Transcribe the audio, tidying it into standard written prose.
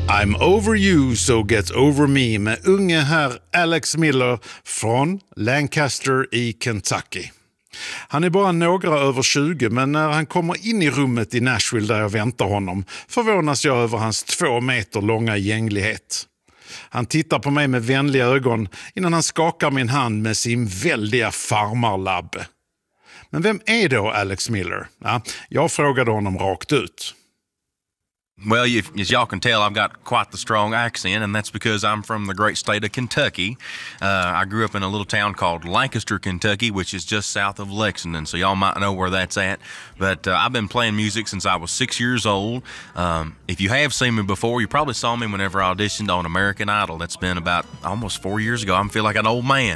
I'm over you, so get over me med unge herr Alex Miller från Lancaster i Kentucky. Han är bara några över 20, men när han kommer in i rummet i Nashville där jag väntar honom förvånas jag över hans 2 meter långa gänglighet. Han tittar på mig med vänliga ögon innan han skakar min hand med sin väldiga farmarlabbe. Men vem är då Alex Miller? Ja, jag frågade honom rakt ut. Well, as y'all can tell, I've got quite the strong accent, and that's because I'm from the great state of Kentucky. I grew up in a little town called Lancaster, Kentucky, which is just south of Lexington, so y'all might know where that's at. But I've been playing music since I was 6 years old. If you have seen me before, you probably saw me whenever I auditioned on American Idol. That's been about almost 4 years ago. I feel like an old man.